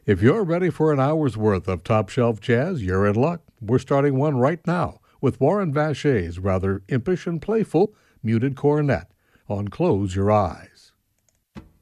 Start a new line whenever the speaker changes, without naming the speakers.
If you're ready for an hour's worth of top shelf jazz, you're in luck. We're starting one right now with Warren Vachet's rather impish and playful muted cornet on Close Your Eyes.